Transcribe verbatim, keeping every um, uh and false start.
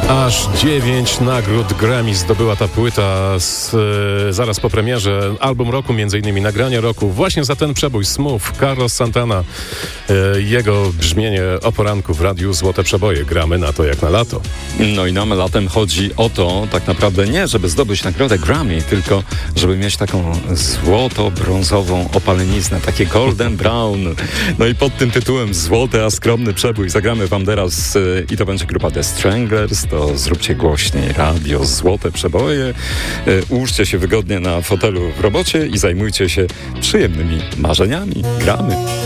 Aż dziewięć nagród Grammy zdobyła ta płyta z, e, zaraz po premierze. Album roku, między innymi nagranie roku. Właśnie za ten przebój Smooth, Carlos Santana. E, jego brzmienie o poranku w radiu Złote Przeboje. Gramy na to jak na lato. No i nam latem chodzi o to, tak naprawdę nie, żeby zdobyć nagrodę Grammy, tylko żeby mieć taką złoto-brązową opaleniznę, takie golden brown. No i pod tym tytułem Złoty, a skromny przebój zagramy wam teraz y, i to będzie grupa The Stranglers. To zróbcie głośniej radio Złote Przeboje. Y, ułóżcie się wygodnie na fotelu w robocie i zajmujcie się przyjemnymi marzeniami. Gramy.